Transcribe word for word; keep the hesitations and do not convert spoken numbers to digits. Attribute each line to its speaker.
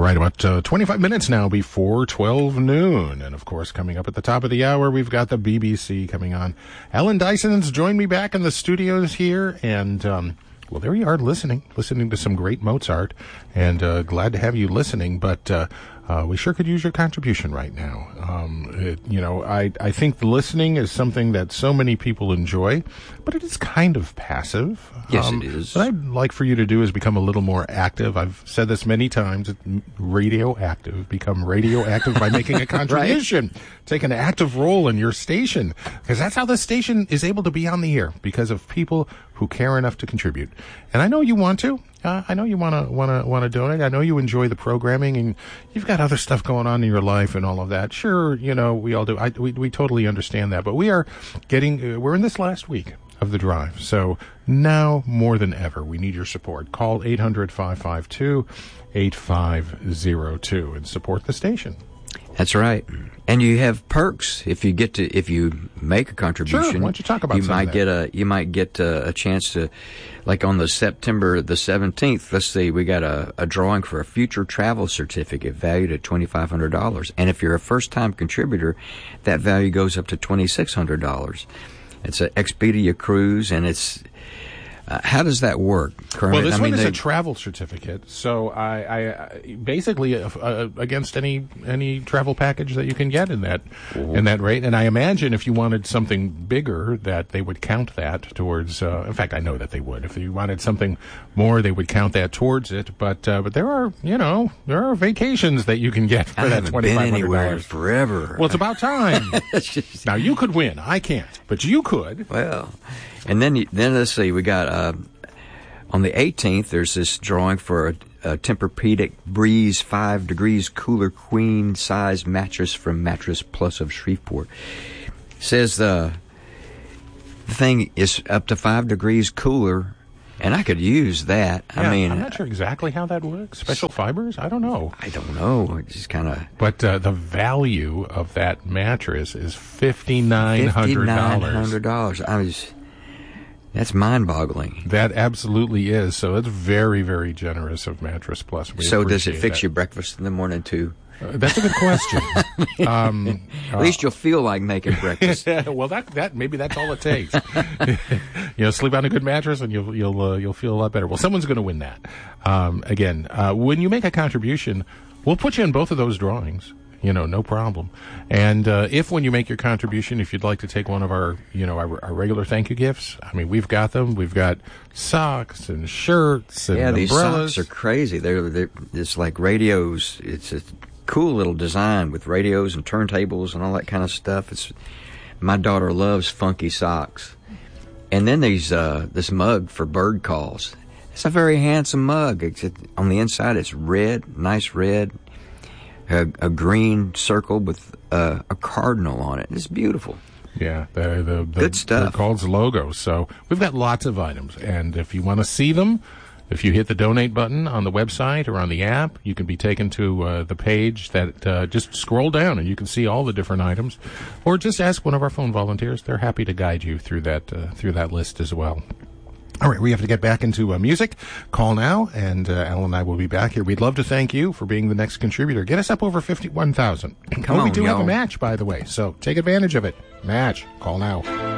Speaker 1: right, about uh, twenty-five minutes now before twelve noon. And, of course, coming up at the top of the hour, we've got the B B C coming on. Alan Dyson's joined me back in the studios here, and, um, well, there you are listening, listening to some great Mozart, and uh, glad to have you listening, but uh, uh, we sure could use your contribution right now. Um, it, you know, I, I think the listening is something that so many people enjoy, but it is kind of passive.
Speaker 2: Yes,
Speaker 1: um,
Speaker 2: it is.
Speaker 1: What I'd like for you to do is become a little more active. I've said this many times, radioactive. Become radioactive by making a contribution. Right. Take an active role in your station, because that's how the station is able to be on the air, because of people who care enough to contribute. And I know you want to. Uh, I know you want to want to want to donate. I know you enjoy the programming, and you've got other stuff going on in your life and all of that. Sure, you know, we all do. I, we we totally understand that. But we are getting. Uh, we're in this last week of the drive, so now more than ever, we need your support. Call eight hundred, five five two, eight five zero two and support the station.
Speaker 2: That's right. And you have perks if you get to if you make a contribution.
Speaker 1: Sure. Why don't you talk about
Speaker 2: you
Speaker 1: some
Speaker 2: might
Speaker 1: of that?
Speaker 2: get a you might get a, a chance to, like on the September the seventeenth. Let's see, we got a, a drawing for a future travel certificate valued at twenty five hundred dollars. And if you're a first time contributor, that value goes up to twenty six hundred dollars. It's an Expedia cruise, and it's. Uh, how does that work, Kermit?
Speaker 1: Well, this
Speaker 2: I
Speaker 1: one
Speaker 2: mean,
Speaker 1: is
Speaker 2: they,
Speaker 1: a travel certificate, so I, I, I basically uh, uh, against any any travel package that you can get in that mm-hmm. in that rate. And I imagine if you wanted something bigger, that they would count that towards. Uh, in fact, I know that they would. If you wanted something more, they would count that towards it. But uh, but there are you know there are vacations that you can get for
Speaker 2: I
Speaker 1: that twenty five hundred dollars
Speaker 2: forever.
Speaker 1: Well, it's about time.
Speaker 2: just,
Speaker 1: now you could win. I can't, but you could.
Speaker 2: Well. And then, then let's see, we got, uh, on the eighteenth, there's this drawing for a, a Tempur-Pedic Breeze five degrees cooler queen size mattress from Mattress Plus of Shreveport. It says the, the thing is up to five degrees cooler, and I could use that.
Speaker 1: Yeah,
Speaker 2: I mean,
Speaker 1: I'm not sure exactly how that works. Special fibers? I don't know.
Speaker 2: I don't know. It just kind of.
Speaker 1: But uh, the value of that mattress is fifty-nine hundred dollars.
Speaker 2: fifty-nine hundred dollars. I was. That's mind-boggling.
Speaker 1: That absolutely is. So it's very, very generous of Mattress Plus. We
Speaker 2: so does it fix
Speaker 1: that.
Speaker 2: your breakfast in the morning, too?
Speaker 1: Uh, that's a good question. um,
Speaker 2: At uh, least you'll feel like making breakfast.
Speaker 1: Well, that that maybe that's all it takes. You know, sleep on a good mattress, and you'll you'll uh, you'll feel a lot better. Well, someone's going to win that. Um, again, uh, when you make a contribution, we'll put you in both of those drawings. You know, no problem. And uh, if when you make your contribution, if you'd like to take one of our, you know, our, our regular thank you gifts, I mean, we've got them. We've got socks and shirts and
Speaker 2: yeah,
Speaker 1: umbrellas.
Speaker 2: These socks are crazy. They're, they're it's like radios. It's a cool little design with radios and turntables and all that kind of stuff. It's my daughter loves funky socks. And then these uh, this mug for bird calls. It's a very handsome mug. It's, it, on the inside, it's red, nice red. A, a green circle with uh, a cardinal on it. It's beautiful.
Speaker 1: Yeah, the, the, the
Speaker 2: good stuff.
Speaker 1: Bird Calls logo. So we've got lots of items, and if you want to see them, if you hit the donate button on the website or on the app, you can be taken to uh, the page that uh, just scroll down, and you can see all the different items, or just ask one of our phone volunteers. They're happy to guide you through that uh, through that list as well. All right, we have to get back into uh, music. Call now, and uh, Alan and I will be back here. We'd love to thank you for being the next contributor. Get us up over fifty-one thousand.
Speaker 2: Come
Speaker 1: oh,
Speaker 2: on,
Speaker 1: we do
Speaker 2: y'all.
Speaker 1: have a match, by the way, so take advantage of it. Match. Call now.